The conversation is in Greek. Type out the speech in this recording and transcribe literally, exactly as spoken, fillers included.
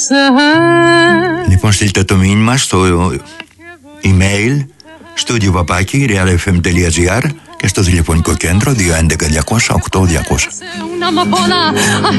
Λοιπόν, στείλτε το μήνυμα στο email studio παπάκι realfm.gr και στο τηλεφωνικό κέντρο δύο έντεκα διακόσια οκτώ διακόσια.